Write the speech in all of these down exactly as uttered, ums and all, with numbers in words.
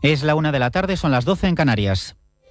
Es la una de la tarde, son las doce en Canarias.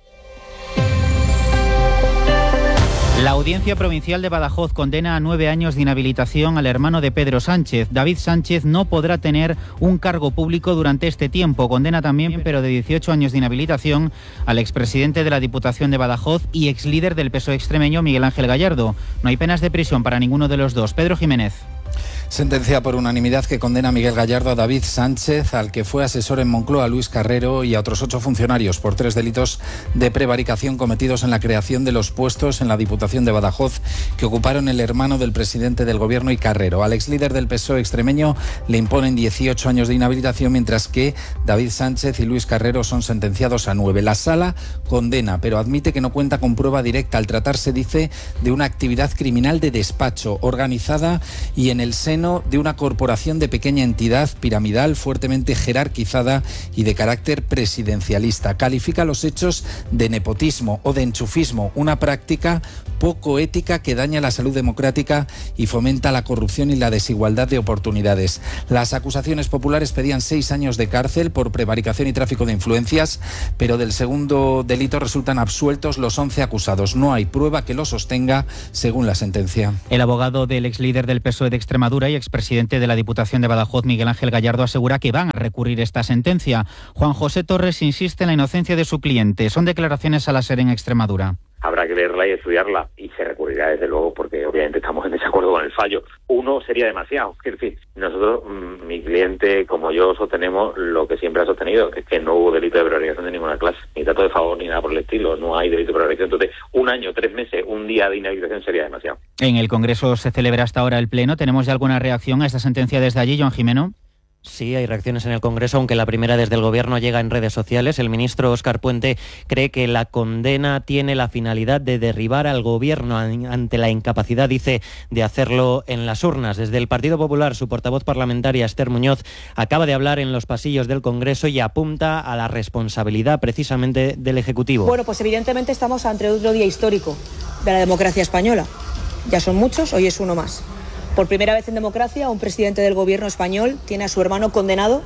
La Audiencia Provincial de Badajoz condena a nueve años de inhabilitación al hermano de Pedro Sánchez. David Sánchez no podrá tener un cargo público durante este tiempo. Condena también, pero de dieciocho años de inhabilitación, al expresidente de la Diputación de Badajoz y exlíder del P S O E extremeño, Miguel Ángel Gallardo. No hay penas de prisión para ninguno de los dos. Pedro Jiménez. Sentencia por unanimidad que condena a Miguel Gallardo, a David Sánchez, al que fue asesor en Moncloa, Luis Carrero, y a otros ocho funcionarios por tres delitos de prevaricación cometidos en la creación de los puestos en la Diputación de Badajoz que ocuparon el hermano del presidente del Gobierno y Carrero. Al exlíder del P S O E extremeño le imponen dieciocho años de inhabilitación, mientras que David Sánchez y Luis Carrero son sentenciados a nueve. La Sala condena, pero admite que no cuenta con prueba directa al tratarse, dice, de una actividad criminal de despacho organizada y en el seno de una corporación de pequeña entidad piramidal fuertemente jerarquizada y de carácter presidencialista. Califica los hechos de nepotismo o de enchufismo, una práctica poco ética que daña la salud democrática y fomenta la corrupción y la desigualdad de oportunidades. Las acusaciones populares pedían seis años de cárcel por prevaricación y tráfico de influencias, pero del segundo delito resultan absueltos los once acusados. No hay prueba que lo sostenga, según la sentencia. El abogado del exlíder del P S O E de Extremadura y expresidente de la Diputación de Badajoz, Miguel Ángel Gallardo, asegura que van a recurrir esta sentencia. Juan José Torres insiste en la inocencia de su cliente. Son declaraciones a la SER en Extremadura. Habrá que leerla y estudiarla y se recurrirá desde luego porque obviamente estamos en desacuerdo con el fallo. Uno sería demasiado. Es decir, nosotros, mi cliente como yo sostenemos lo que siempre ha sostenido, que es que no hubo delito de prevaricación de ninguna clase, ni trato de favor ni nada por el estilo, no hay delito de prevaricación. Entonces, un año, tres meses, un día de inhabilitación sería demasiado. En el Congreso se celebra hasta ahora el Pleno. ¿Tenemos ya alguna reacción a esta sentencia desde allí, Joan Jimeno? Sí, hay reacciones en el Congreso, aunque la primera desde el Gobierno llega en redes sociales. El ministro Óscar Puente cree que la condena tiene la finalidad de derribar al Gobierno ante la incapacidad, dice, de hacerlo en las urnas. Desde el Partido Popular, su portavoz parlamentaria, Esther Muñoz, acaba de hablar en los pasillos del Congreso y apunta a la responsabilidad precisamente del Ejecutivo. Bueno, pues evidentemente estamos ante otro día histórico de la democracia española. Ya son muchos, hoy es uno más. Por primera vez en democracia, un presidente del Gobierno español tiene a su hermano condenado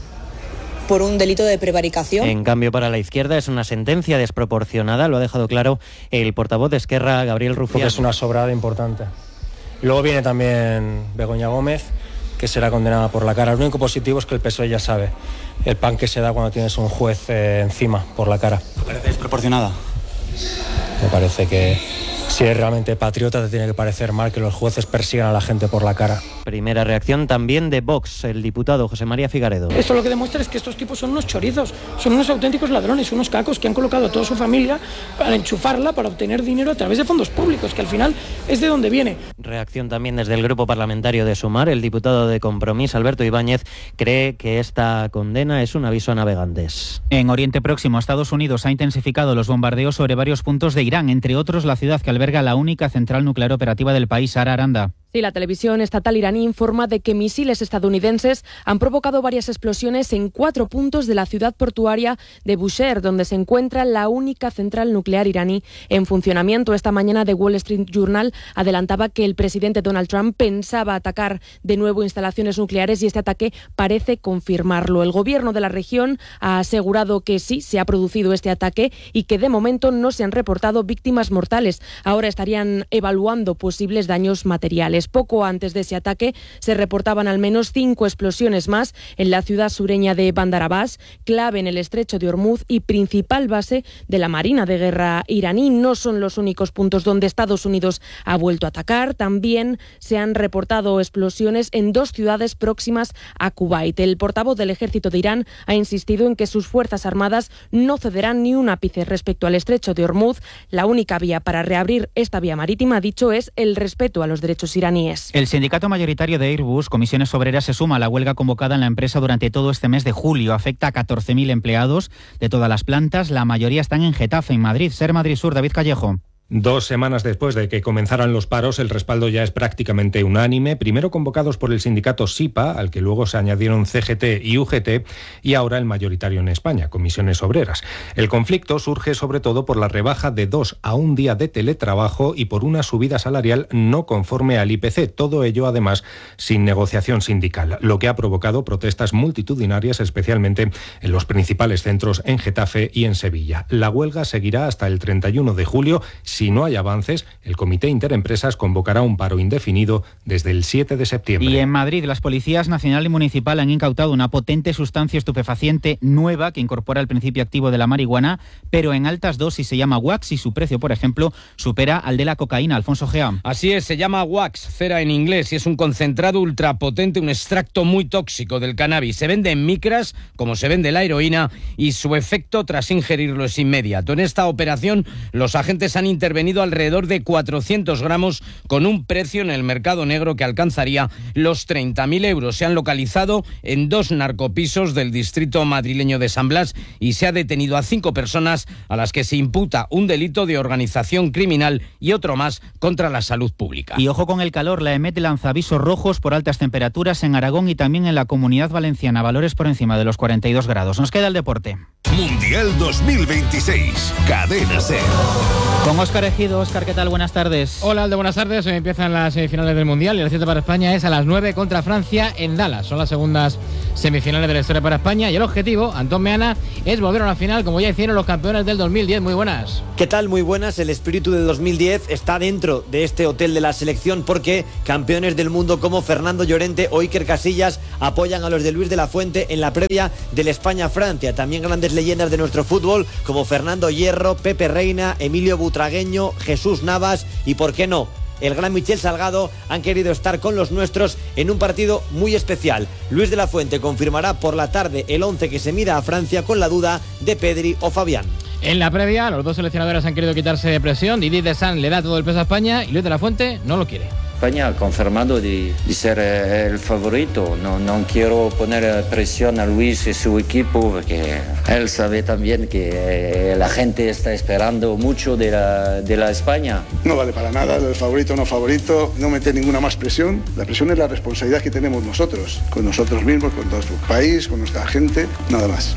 por un delito de prevaricación. En cambio, para la izquierda es una sentencia desproporcionada, lo ha dejado claro el portavoz de Esquerra, Gabriel Rufián. Porque es una sobrada importante. Y luego viene también Begoña Gómez, que será condenada por la cara. Lo único positivo es que el P S O E ya sabe el pan que se da cuando tienes un juez eh, encima por la cara. ¿Te parece desproporcionada? Me parece que si eres realmente patriota te tiene que parecer mal que los jueces persigan a la gente por la cara. Primera reacción también de Vox, el diputado José María Figaredo. Esto lo que demuestra es que estos tipos son unos chorizos, son unos auténticos ladrones, unos cacos que han colocado a toda su familia para enchufarla, para obtener dinero a través de fondos públicos, que al final es de donde viene. Reacción también desde el grupo parlamentario de Sumar. El diputado de Compromís, Alberto Ibáñez, cree que esta condena es un aviso a navegantes. En Oriente Próximo, Estados Unidos ha intensificado los bombardeos sobre varios puntos de Irán, entre otros la ciudad que alberga la única central nuclear operativa del país, Sara Aranda. Sí, la televisión estatal iraní informa de que misiles estadounidenses han provocado varias explosiones en cuatro puntos de la ciudad portuaria de Bushehr, donde se encuentra la única central nuclear iraní en funcionamiento. Esta mañana The Wall Street Journal adelantaba que el presidente Donald Trump pensaba atacar de nuevo instalaciones nucleares y este ataque parece confirmarlo. El gobierno de la región ha asegurado que sí, se ha producido este ataque y que de momento no se han reportado víctimas mortales. Ahora estarían evaluando posibles daños materiales. Poco antes de ese ataque se reportaban al menos cinco explosiones más en la ciudad sureña de Bandar Abbas, clave en el estrecho de Hormuz y principal base de la Marina de Guerra iraní. No son los únicos puntos donde Estados Unidos ha vuelto a atacar. También se han reportado explosiones en dos ciudades próximas a Kuwait. El portavoz del ejército de Irán ha insistido en que sus fuerzas armadas no cederán ni un ápice respecto al estrecho de Hormuz. La única vía para reabrir esta vía marítima, ha dicho, es el respeto a los derechos iraníes. El sindicato mayoritario de Airbus, Comisiones Obreras, se suma a la huelga convocada en la empresa durante todo este mes de julio. Afecta a catorce mil empleados de todas las plantas. La mayoría están en Getafe, en Madrid. Ser Madrid Sur, David Callejo. Dos semanas después de que comenzaran los paros, el respaldo ya es prácticamente unánime, primero convocados por el sindicato SIPA, al que luego se añadieron C G T y U G T, y ahora el mayoritario en España, Comisiones Obreras. El conflicto surge sobre todo por la rebaja de dos a un día de teletrabajo y por una subida salarial no conforme al I P C, todo ello además sin negociación sindical, lo que ha provocado protestas multitudinarias, especialmente en los principales centros en Getafe y en Sevilla. La huelga seguirá hasta el treinta y uno de julio. Si no hay avances, el Comité Interempresas convocará un paro indefinido desde el siete de septiembre. Y en Madrid, las policías nacional y municipal han incautado una potente sustancia estupefaciente nueva que incorpora el principio activo de la marihuana, pero en altas dosis. Se llama wax y su precio, por ejemplo, supera al de la cocaína. Alfonso Gea. Así es, se llama wax, cera en inglés, y es un concentrado ultrapotente, un extracto muy tóxico del cannabis. Se vende en micras, como se vende la heroína, y su efecto tras ingerirlo es inmediato. En esta operación, los agentes han intervenido alrededor de cuatrocientos gramos con un precio en el mercado negro que alcanzaría los treinta mil euros. Se han localizado en dos narcopisos del distrito madrileño de San Blas y se ha detenido a cinco personas a las que se imputa un delito de organización criminal y otro más contra la salud pública. Y ojo con el calor, la EMET lanza avisos rojos por altas temperaturas en Aragón y también en la Comunidad Valenciana, valores por encima de los cuarenta y dos grados. Nos queda el deporte. Mundial dos mil veintiséis, Cadena SER. Con Óscar Ejido. Óscar, ¿qué tal? Buenas tardes. Hola, Aldo, buenas tardes. Hoy empiezan las semifinales del Mundial y la cita para España es a las nueve contra Francia en Dallas. Son las segundas semifinales de la historia para España y el objetivo, Antón Meana, es volver a una final como ya hicieron los campeones del dos mil diez. Muy buenas. ¿Qué tal? Muy buenas. El espíritu del dos mil diez está dentro de este hotel de la selección porque campeones del mundo como Fernando Llorente o Iker Casillas apoyan a los de Luis de la Fuente en la previa del España-Francia. También grandes leyendas de nuestro fútbol como Fernando Hierro, Pepe Reina, Emilio Butragueño, Jesús Navas y, ¿por qué no?, el gran Michel Salgado han querido estar con los nuestros en un partido muy especial. Luis de la Fuente confirmará por la tarde el once que se mira a Francia con la duda de Pedri o Fabián. En la previa, los dos seleccionadores han querido quitarse de presión. Didier Deschamps le da todo el peso a España y Luis de la Fuente no lo quiere. España ha confirmado de, de ser el favorito. No, no quiero poner presión a Luis y su equipo porque él sabe también que la gente está esperando mucho de la, de la España. No vale para nada, el favorito o no favorito, no meter ninguna más presión. La presión es la responsabilidad que tenemos nosotros, con nosotros mismos, con nuestro país, con nuestra gente, nada más.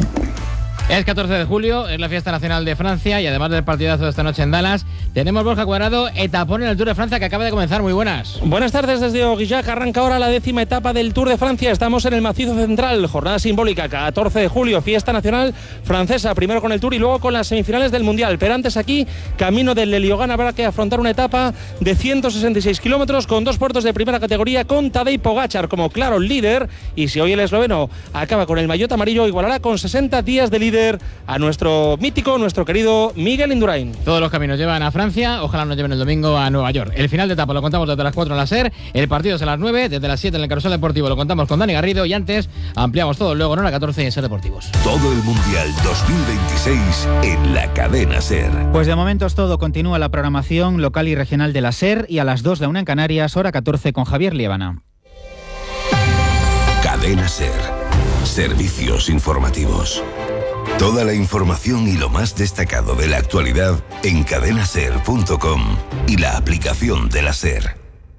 Es catorce de julio, es la fiesta nacional de Francia y además del partidazo de esta noche en Dallas, tenemos Borja Cuadrado, etapón en el Tour de Francia que acaba de comenzar. Muy buenas. Buenas tardes desde Aurillac, arranca ahora la décima etapa del Tour de Francia. Estamos en el macizo central, jornada simbólica, catorce de julio, fiesta nacional francesa, primero con el Tour y luego con las semifinales del Mundial. Pero antes aquí, camino del Leliogán, habrá que afrontar una etapa de ciento sesenta y seis kilómetros con dos puertos de primera categoría con Tadej Pogačar como claro líder, y si hoy el esloveno acaba con el maillot amarillo, igualará con sesenta días de líder a nuestro mítico, nuestro querido Miguel Indurain. Todos los caminos llevan a Francia, ojalá nos lleven el domingo a Nueva York. El final de etapa lo contamos desde las cuatro en la SER, el partido es a las nueve, desde las siete en el Carrusel Deportivo lo contamos con Dani Garrido y antes ampliamos todo luego en hora catorce en SER Deportivos. Todo el Mundial dos mil veintiséis en la Cadena SER. Pues de momento es todo, continúa la programación local y regional de la SER y a las dos la una en Canarias, hora catorce con Javier Liébana. Cadena SER. Servicios informativos. Toda la información y lo más destacado de la actualidad en cadena ser punto com y la aplicación de la SER.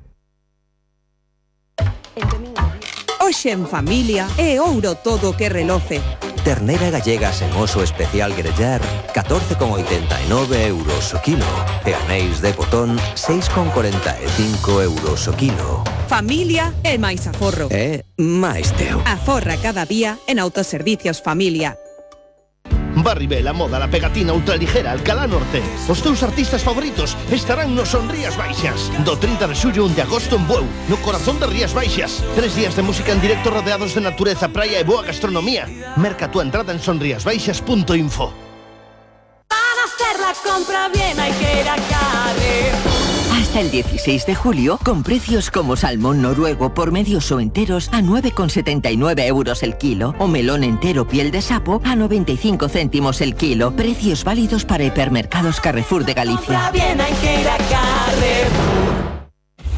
Hoxe en familia é ouro todo que reloce. Ternera gallega sen oso especial grellar, catorce con oitenta e nove euros o kilo. E anéis de botón, seis con cuarenta e cinco euros o kilo. Familia é máis aforro. É máis teu. Aforra cada día en Autoservicios Familia. Barribel, a moda, la pegatina ultraligera, Alcalá Norte. Os teus artistas favoritos estarán nos Son Rías Baixas. Do trinta de xullo a un de agosto en Bueu, no corazón de Rías Baixas. Tres días de música en directo rodeados de natureza, praia e boa gastronomía. Merca tu entrada en sonriasbaixas punto info. Para hacer la compra bien hay que ir a Carrefour. Hasta el dieciséis de julio, con precios como salmón noruego por medios o enteros a nueve con setenta y nueve euros el kilo, o melón entero piel de sapo a noventa y cinco céntimos el kilo. Precios válidos para hipermercados Carrefour de Galicia. Compra bien hay que ir a Carrefour. Vuelve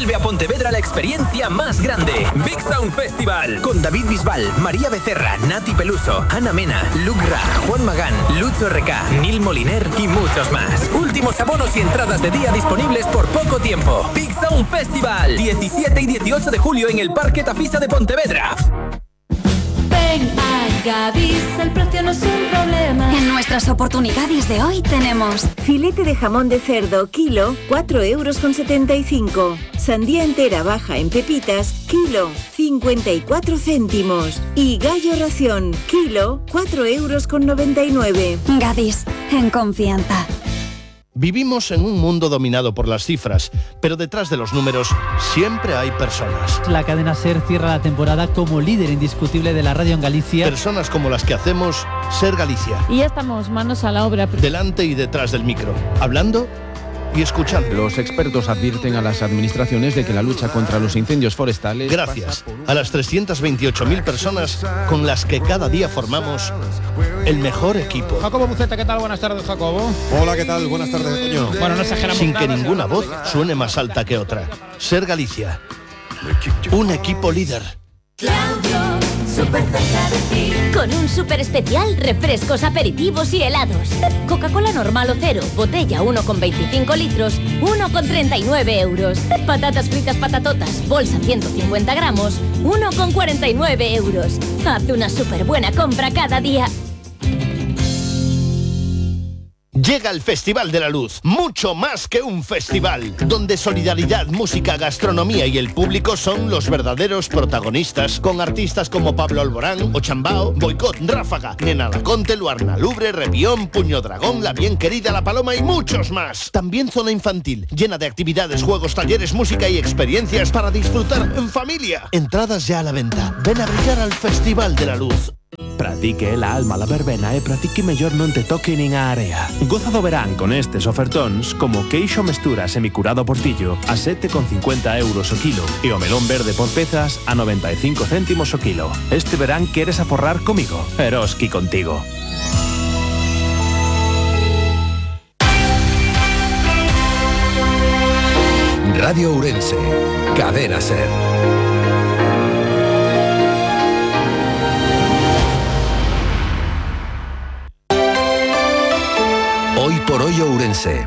vuelve a Pontevedra la experiencia más grande. Big Sound Festival. Con David Bisbal, María Becerra, Nati Peluso, Ana Mena, Luke Ra, Juan Magán, Lucho R K, Neil Moliner y muchos más. Últimos abonos y entradas de día disponibles por poco tiempo. Big Sound Festival. diecisiete y dieciocho de julio en el Parque Tafisa de Pontevedra. Ven a Gadis, el precio no es un problema. En nuestras oportunidades de hoy tenemos filete de jamón de cerdo, kilo, cuatro euros con setenta y cinco. Sandía entera baja en pepitas, kilo, cincuenta y cuatro céntimos. Y gallo ración, kilo, cuatro euros con noventa y nueve. Gadis, en confianza. Vivimos en un mundo dominado por las cifras, pero detrás de los números siempre hay personas. La cadena SER cierra la temporada como líder indiscutible de la radio en Galicia. Personas como las que hacemos SER Galicia. Y ya estamos manos a la obra. Delante y detrás del micro, hablando y escuchando. Los expertos advierten a las administraciones de que la lucha contra los incendios forestales... Gracias a las trescientas veintiocho mil personas con las que cada día formamos el mejor equipo. Jacobo Buceta, ¿qué tal? Buenas tardes, Jacobo. Hola, ¿qué tal? Buenas tardes, Toño. Bueno, no exageramos Sin nada, que ninguna voz suene más alta que otra. SER Galicia. Un equipo líder. Claudio, súper cerca de ti. Con un súper especial, refrescos, aperitivos y helados. Coca-Cola normal o cero, botella uno con veinticinco litros, uno con treinta y nueve euros. Patatas fritas patatotas, bolsa ciento cincuenta gramos, uno con cuarenta y nueve euros. Haz una súper buena compra cada día. Llega el Festival de la Luz, mucho más que un festival, donde solidaridad, música, gastronomía y el público son los verdaderos protagonistas, con artistas como Pablo Alborán, Ochambao, Boicot, Ráfaga, Nena Laconte, Luarna Lubre, Repión, Puño Dragón, La Bien Querida, La Paloma y muchos más. También zona infantil, llena de actividades, juegos, talleres, música y experiencias para disfrutar en familia. Entradas ya a la venta. Ven a brillar al Festival de la Luz. Pratique la alma la verbena e pratique mellor non te toque nin a area. Goza do verán con estes ofertóns como queixo mestura semicurado portillo a sete con cincuenta euros o kilo e o melón verde por pezas a noventa e cinco céntimos o kilo. Este verán queres aforrar comigo, Eroski contigo. Radio Ourense, Cadena SER. Hoy por hoy Ourense.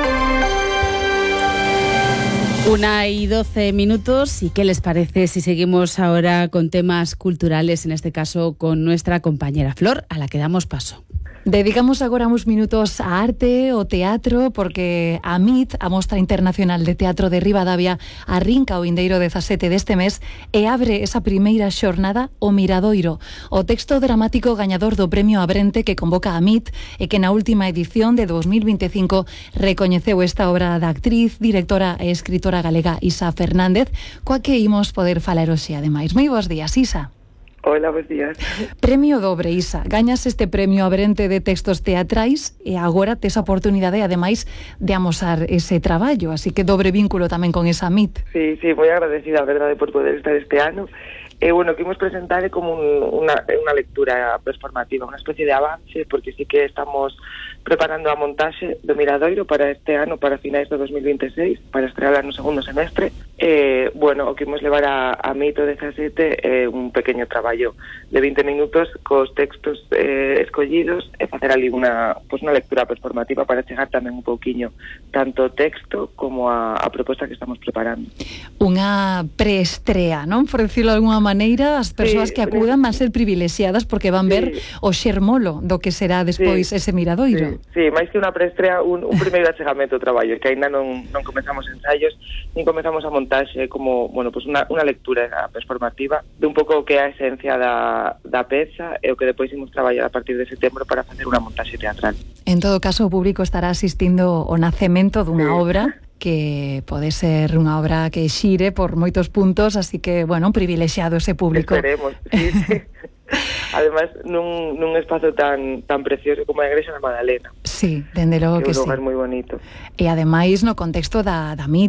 Una y doce minutos, ¿y qué les parece si seguimos ahora con temas culturales, en este caso con nuestra compañera Flor, a la que damos paso? Dedicamos agora uns minutos a arte, o teatro, porque a M I T, a Mostra Internacional de Teatro de Ribadavia, arrinca o vindeiro dezasete deste mes e abre esa primeira xornada O Miradoiro, o texto dramático gañador do Premio Abrente que convoca a M I T e que na última edición de dos mil vinte e cinco recoñeceu esta obra da actriz, directora e escritora galega Isa Fernández, coa que imos poder falar hoxe ademais. Moi bons días, Isa. Hola, bons días. Premio dobre, Isa. Gañas este premio Abrente de textos teatrais e agora tes a oportunidade, ademais, de amosar ese traballo, así que dobre vínculo tamén con esa M I T. Sí, sí, moi agradecida, a verdade, por poder estar este ano. E, eh, bueno, que imos presentar como un, unha, unha lectura performativa, unha especie de avance, porque sí que estamos preparando a montaxe do Miradoiro para este ano, para finais do dos mil vinte e seis, para estrear no segundo semestre. Eh, bueno, o que imos levar a, a M I T o dezasete é eh, un pequeno traballo de vinte minutos cos textos eh, escollidos e facer ali unha, pues, unha lectura performativa para chegar tamén un pouquiño tanto o texto como a, a proposta que estamos preparando. Unha preestrea, non? Por decirlo de alguna maneira, as persoas sí, que acudan van ser privilexiadas porque van sí. ver o xermolo do que será despois sí. ese Miradoiro. Sí. Sí, máis que unha preestrea, un, un primeiro achegamento ao traballo, que aínda non, non comezamos ensaios, nin comezamos a montaxe, como, bueno, pues unha, unha lectura performativa de un pouco o que é a esencia da, da peza e o que depois imos traballar a partir de setembro para facer unha montaxe teatral. En todo caso, o público estará asistindo ao nacemento dunha sí. obra que pode ser unha obra que xire por moitos puntos, así que, bueno, un privilexiado ese público. Esperemos, sí, sí. Además, nun, nun espazo tan tan precioso como a Igrexa da Madalena. Sí, dende logo que, que sí. É un lugar moi bonito. E ademais no contexto da, da M I T,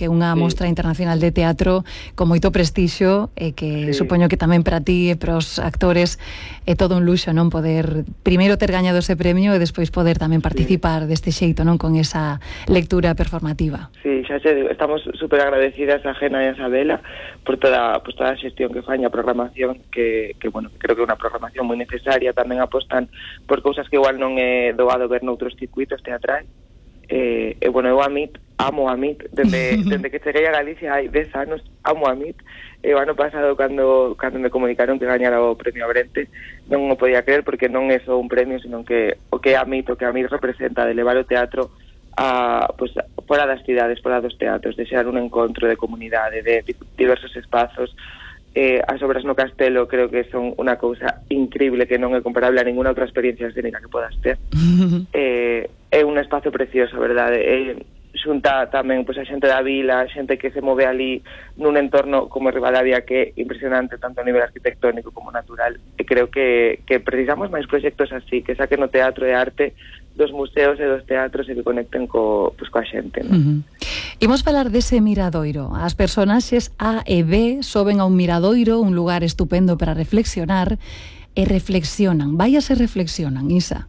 que é unha mostra internacional de teatro con moito prestixio e que Sí. supoño que tamén para ti e para os actores é todo un luxo, non, poder primeiro ter gañado ese premio e despois poder tamén participar deste xeito, non, con esa lectura performativa. Sí, xa te digo, estamos super agradecidas a Gena e a Isabela por toda, pues, toda a xestión que faña a programación, que, que bueno, creo que é unha programación moi necesaria. Tamén apostan por cousas que igual non é doado ver noutros circuitos teatrais. Eh, e, bueno, eu a MIT, amo a MIT, dende, dende que cheguei a Galicia hai dez anos, amo a MIT. E o ano pasado, cando, cando me comunicaron que gañara o premio Abrente, non o podía creer, porque non é só un premio, sino que o que é a MIT, o que a MIT representa de levar o teatro a, pues, fora das cidades, fora dos teatros, de xerar un encontro de comunidade, de diversos espazos. Eh, as obras no Castelo creo que son unha cousa increíble, que non é comparable a ninguna outra experiencia escénica que podas ter. eh, é un espazo precioso, verdade? Eh, xunta tamén pois, a xente da vila, a xente que se move ali nun entorno como Ribadavia, que é impresionante tanto a nivel arquitectónico como natural. E creo que, que precisamos máis proxectos así, que saquen o teatro e arte dos museos e dos teatros e que conecten co, pues, coa xente, non? Uh-huh. Imos falar dese miradoiro. As personaxes A e B soben a un miradoiro, un lugar estupendo para reflexionar, e reflexionan. Vaya se reflexionan, Isa.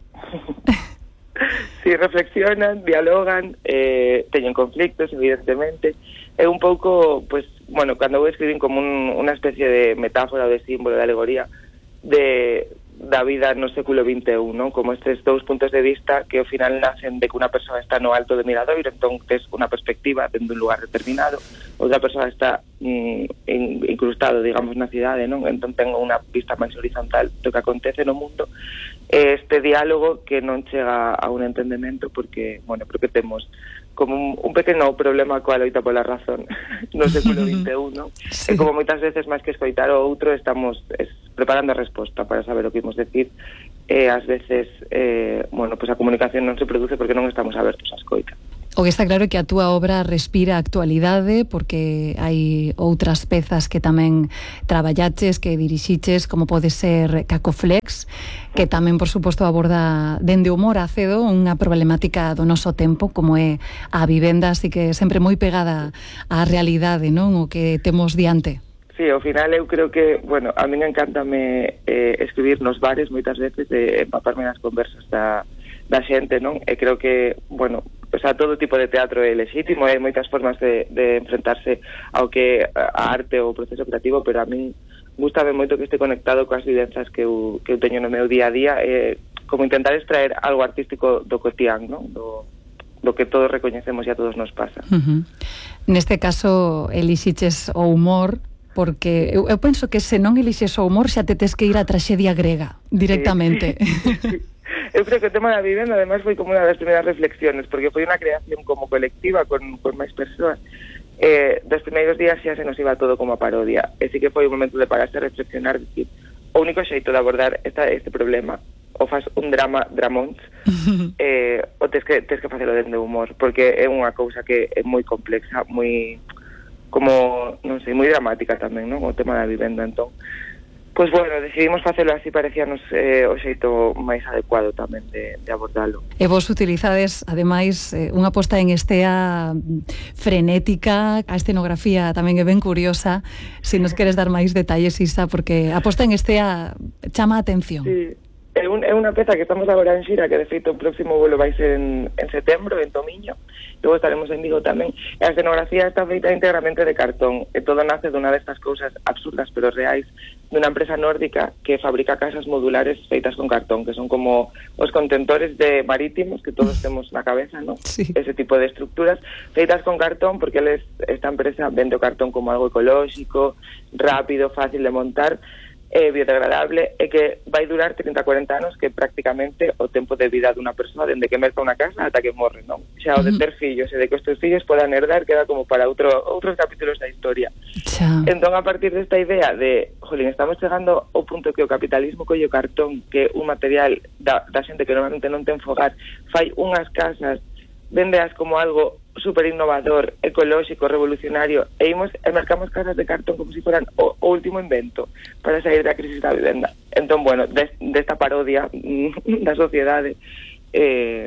Sí, reflexionan, dialogan, eh, teñen conflictos, evidentemente. É un pouco, pues, bueno, cando vou escribir como un, unha especie de metáfora, de símbolo, de alegoría de da vida no século vinte e un, non? Como estes dous puntos de vista que ao final nacen de que unha persoa está no alto do miradoiro, entón tes unha perspectiva dentro dun lugar determinado, outra persoa está mm, in, incrustado, digamos, na cidade, non? Entón ten unha vista máis horizontal do que acontece no mundo. Este diálogo que non chega a un entendemento porque, bueno, porque temos como un, un pequeno problema coa loita pola razón no século vinte e un, non? Sí. E como moitas veces máis que escoitar o outro estamos es, preparando a resposta para saber o que imos decir, e ás veces eh, bueno, pues a comunicación non se produce porque non estamos abertos a escoita. O que está claro é que a túa obra respira actualidade, porque hai outras pezas que tamén traballaches, que dirixiches, como pode ser Cacoflex, que tamén, por suposto, aborda dende o humor a cedo unha problemática do noso tempo, como é a vivenda, así que sempre moi pegada á realidade, non? O que temos diante. Sí, ao final eu creo que, bueno, a min encántame eh, escribir nos bares moitas veces, de empaparme nas conversas da, da xente, non? E creo que, bueno, o sea, todo tipo de teatro é lexítimo, hai moitas formas de, de enfrentarse ao que a arte ou o proceso creativo, pero a min gustame moito que este conectado coas vivenzas que eu, que eu teño no meu día a día, eh, como intentar extraer algo artístico do cotián, non? Do, do que todos recoñecemos e a todos nos pasa. Uh-huh. Neste caso, elixiches o humor, porque eu, eu penso que se non elixes o humor xa te tes que ir á traxedia grega directamente. Sí, sí, sí. Eu creo que o tema da vivenda además foi como unha das primeiras reflexiones, porque foi unha creación como colectiva con, con máis persoas. Eh, dos primeiros días xa se nos iba todo como a parodia, e sí que foi un momento de pararse a reflexionar, decir, o único xeito de abordar esta, este problema o faz un drama dramóns eh, o tes que, tes que facelo dende o humor, porque é unha cousa que é moi complexa, moi como, non sei, moi dramática tamén, non? O tema da vivenda, entón pois bueno, decidimos facelo así, parecíanos eh, o xeito máis adecuado tamén de, de abordalo. E vos utilizades, ademais, eh, unha posta en estea frenética, a escenografía tamén é ben curiosa, se nos queres dar máis detalles, Isa, porque a posta en estea chama a atención. Sí, é, un, é unha peza que estamos agora en xira, que de feito o próximo vuelo vai ser en, en setembro, en Tomiño, logo estaremos en Vigo tamén, e a escenografía está feita íntegramente de cartón, e todo nace dunha destas cousas absurdas pero reais, dunha empresa nórdica que fabrica casas modulares feitas con cartón, que son como os contentores de marítimos que todos temos na cabeza, ¿no? Sí. Ese tipo de estructuras feitas con cartón, porque les, esta empresa vende o cartón como algo ecolóxico, rápido, fácil de montar, é biodegradable, e que vai durar trinta a cuarenta anos, que prácticamente o tempo de vida dunha persoa dende que merca unha casa ata que morre, non? Xa o de ter fillos e de que estes fillos podan herdar queda como para outro, outros capítulos da historia. Xa. Entón, a partir desta idea de, jolín, estamos chegando ao punto que o capitalismo colle o cartón, que é un material da, da xente que normalmente non ten fogar, fai unhas casas, vendeas como algo super innovador, ecolóxico, revolucionario, e imos e mercamos casas de cartón como se si fueran o, o último invento para sair da crisis da vivenda. Entón, bueno, des, desta parodia da sociedade, eh,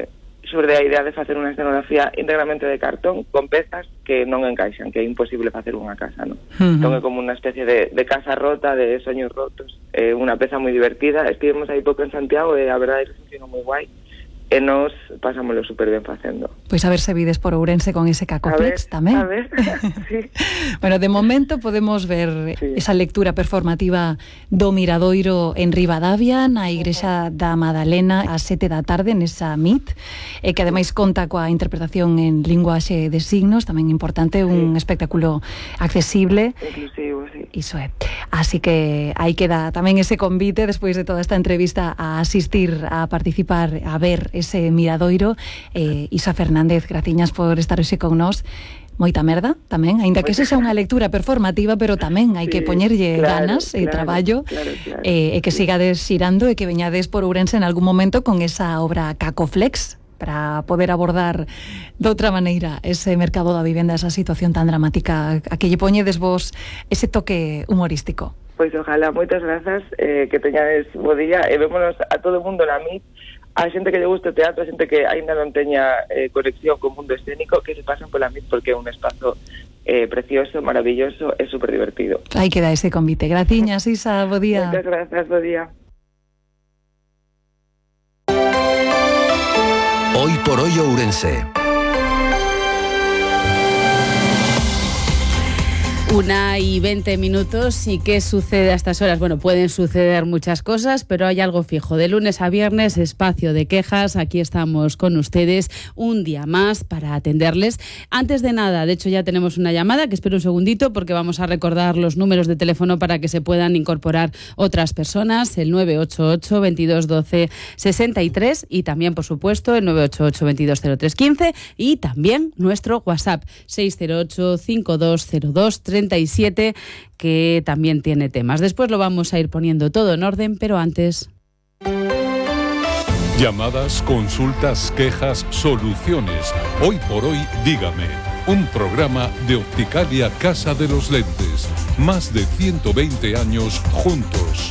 sobre a idea de facer unha escenografía íntegramente de cartón con pezas que non encaixan, que é imposible facer unha casa, non? Uh-huh. Entón é como unha especie de, de casa rota, de soños rotos, é unha peza moi divertida. Estivemos aí pouco en Santiago e a verdade é que funcionou moi guai e nos pasámoslo super ben facendo. Pois a ver se vides por Ourense con ese Cacoflex tamén. A ver, sí. Bueno, de momento podemos ver sí. esa lectura performativa do Miradoiro en Ribadavia, na Igrexa da Madalena, a sete da tarde, nesa M I T, e que ademais conta coa interpretación en linguaxe de signos, tamén importante, un sí. espectáculo accesible. Inclusivo, sí. Iso é. Así que aí queda tamén ese convite, despois de toda esta entrevista, a asistir, a participar, a ver ese Miradoiro. eh, Isa Fernández, graciñas por estar hoxe con nós. Moita merda tamén, aínda que esa xa unha lectura performativa, pero tamén hai sí, que poñerlle claro, ganas e claro, traballo claro, claro, e, e que sí. sigades xirando e que veñades por Ourense en algún momento con esa obra Cacoflex para poder abordar de outra maneira ese mercado da vivenda, esa situación tan dramática a que lle poñedes vos ese toque humorístico. Pois ojalá, moitas grazas, eh, que teñades bo día e vémonos a todo o mundo na M I T, a xente que lle gusta o teatro, a xente que aínda non teña eh, conexión co mundo escénico, que se pasen pola M I T porque é un espazo eh, precioso, maravilloso e super divertido. Aí queda ese convite. Graciñas, Isa, bo día. Moitas grazas, bo día. Hoy por hoy Ourense. Una y veinte minutos. ¿Y qué sucede a estas horas? Bueno, pueden suceder muchas cosas, pero hay algo fijo. De lunes a viernes, espacio de quejas. Aquí estamos con ustedes un día más para atenderles. Antes de nada, de hecho ya tenemos una llamada, que espero un segundito porque vamos a recordar los números de teléfono para que se puedan incorporar otras personas. El nueve ocho ocho, veintidós doce, sesenta y tres y también, por supuesto, el nueve ocho ocho, veintidós cero tres quince y también nuestro WhatsApp seis cero ocho, cinco dos cero dos, treinta y siete, que también tiene temas. Después lo vamos a ir poniendo todo en orden, pero antes... Llamadas, consultas, quejas, soluciones. Hoy por hoy, dígame. Un programa de Opticalia Casa de los Lentes. Más de ciento veinte años juntos.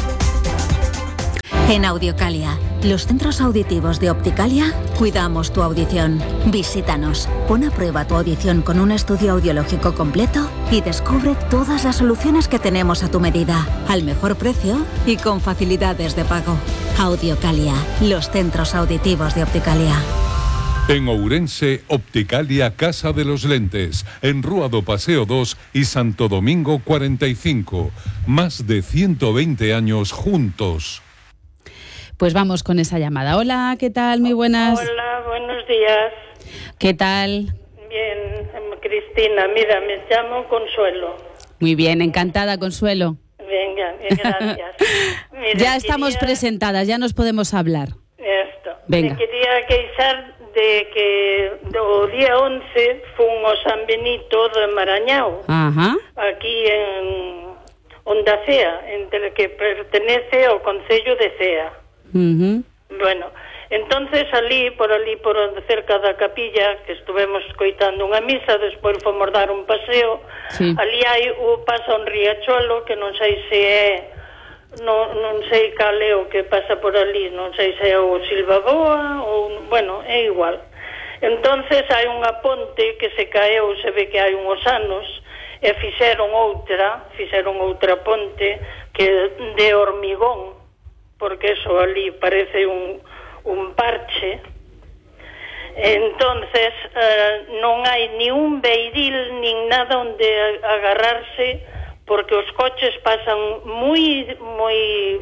En Audiocalia, los centros auditivos de Opticalia, cuidamos tu audición. Visítanos, pon a prueba tu audición con un estudio audiológico completo y descubre todas las soluciones que tenemos a tu medida, al mejor precio y con facilidades de pago. Audiocalia, los centros auditivos de Opticalia. En Ourense, Opticalia Casa de los Lentes, en Rúa do Paseo dos y Santo Domingo cuarenta y cinco. Más de ciento veinte años juntos. Pues vamos con esa llamada. Hola, ¿qué tal? Muy buenas. Hola, buenos días. ¿Qué tal? Bien, Cristina, mira, me llamo Consuelo. Muy bien, encantada, Consuelo. Venga, gracias. Mira, ya estamos quería... presentadas, ya nos podemos hablar. Esto. Venga. Me quería queixar de que o día once fun o San Benito de Marañao. Ajá. Aquí en Onda Cea, entre que pertenece ao Concello de Cea. Uh-huh. Bueno, entonces ali, por ali, por cerca da capilla, que estuvemos coitando unha misa, despois fomos dar un paseo, sí. Ali hai o pasa un riachuelo que non sei se é, non, non sei cal é o que pasa por ali, non sei se é o Silvaboa ou, bueno, é igual. Entonces hai unha ponte que se caeu, se ve que hai uns anos, e fixeron outra, fixeron outra ponte que de hormigón, porque eso ali parece un, un parche. Entonces eh, non hai ni un beiril nin nada onde agarrarse, porque os coches pasan moi moi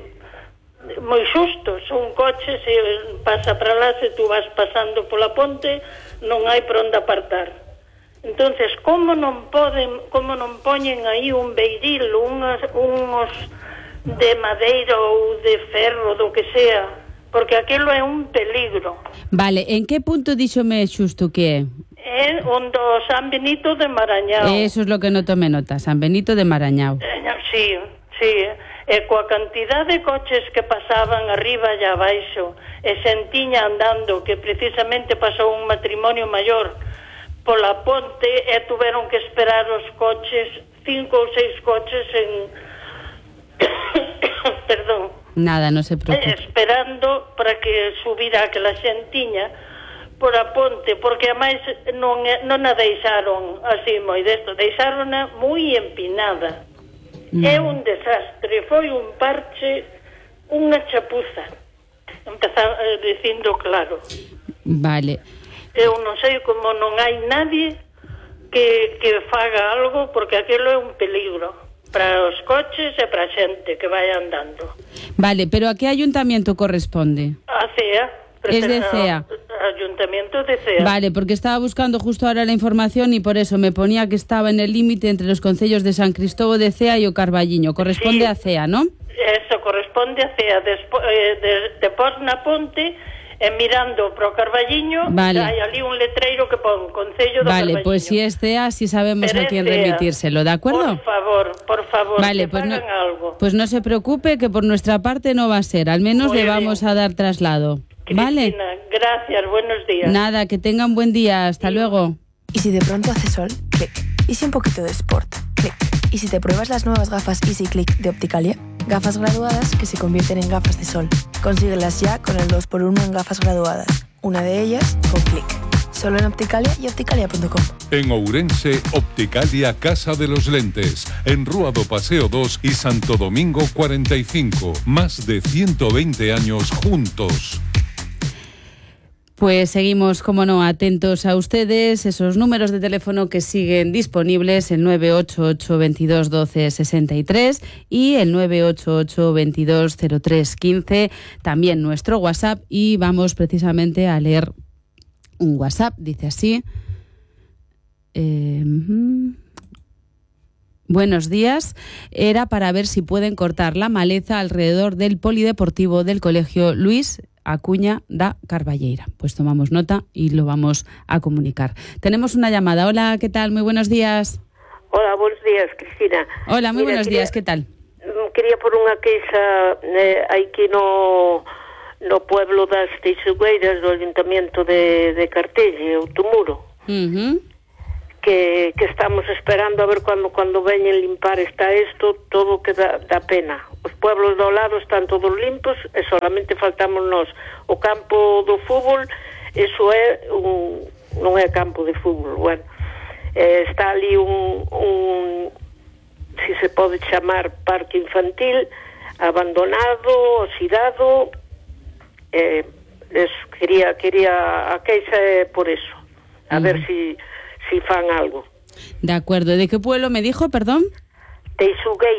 moi xustos. Un coche se pasa para lá, se tú vas pasando pola ponte, non hai por onde apartar. Entonces, como non poden, como non poñen aí un beiril, unhas, unhos de madeira ou de ferro, do que sea, porque aquilo é un peligro. Vale, en que punto díxome xusto que é? É onde o San Benito de Marañao. Eso es lo que non tomé nota, San Benito de Marañao. Eh, sí, sí, e coa cantidad de coches que pasaban arriba e abaixo, e sentiña andando, que precisamente pasou un matrimonio maior pola ponte e tuveron que esperar os coches, cinco ou seis coches en... Perdón. Nada, no se preocupe. Esperando para que subira aquela xentiña, por a ponte, porque a máis non, non a deixaron así moi desto, deixárona moi empinada. Mm. É un desastre, foi un parche, unha chapuza. Empezar eh, dicindo claro. Vale. Eu non sei como non hai nadie que, que faga algo, porque aquilo é un peligro para os coches e para a xente que vai andando. Vale, pero a que ayuntamiento corresponde? A CEA. Es de CEA. Ayuntamiento de CEA. Vale, porque estaba buscando justo ahora la información y por eso me ponía que estaba en el límite entre los concellos de San Cristóbal de CEA y o Carballiño. Corresponde sí. a CEA, ¿no? Eso, corresponde a CEA. Despo, eh, de, depois na ponte, e mirando pro Carballiño, vale. hai ali un letreiro que pon Concello do Vale, Carballiño. pues si es CEA, si sabemos Pero a quién CEA. remitírselo, ¿de acuerdo? Por favor, por favor, vale, que pues hagan no, algo. Pues no se preocupe, que por nuestra parte no va a ser. Al menos Muy le bien. vamos a dar traslado. Cristina, ¿vale? Gracias, buenos días. Nada, que tengan buen día. Hasta sí. luego. Y si de pronto hace sol, clic. Y si un poquito de sport, clic. Y si te pruebas las nuevas gafas Easy Click de Opticalia, gafas graduadas que se convierten en gafas de sol. Consíguelas ya con el dos por uno en gafas graduadas. Una de ellas con clic. Solo en Opticalia y opticalia punto com. En Ourense, Opticalia Casa de los Lentes. En Rúa do Paseo dos y Santo Domingo cuarenta y cinco. Más de ciento veinte años juntos. Pues seguimos, como no, atentos a ustedes, esos números de teléfono que siguen disponibles, el nueve ocho ocho, veintidós, doce, sesenta y tres y el nueve ocho ocho, veintidós, cero tres, quince, también nuestro WhatsApp, y vamos precisamente a leer un WhatsApp, dice así. Eh, Buenos días, era para ver si pueden cortar la maleza alrededor del polideportivo del Colegio Luis Acuña da Carballeira. Pues tomamos nota y lo vamos a comunicar. Tenemos una llamada. Hola, ¿qué tal? Muy buenos días. Hola, buenos días, Cristina. Hola, muy Mira, buenos quería, días, ¿qué tal? Quería por unha queixa eh, aquí no, no pueblo das Teixugueiras do Ayuntamiento de, de Cartelle, Outomuro. Uh-huh. Que, que estamos esperando a ver cuando cuando veñen limpar está isto, todo que dá, dá pena. Os pueblos do lado están todos limpos e solamente faltamos nós. O campo do fútbol, eso é un, non é campo de fútbol, bueno. Eh, está ali un, un si se pode chamar parque infantil abandonado, oxidado. Eh, eso, quería, quería a queixa é por eso. A uh-huh. ver si si fan algo. De acuerdo. ¿De qué pueblo me dijo, perdón? Teixugueiras.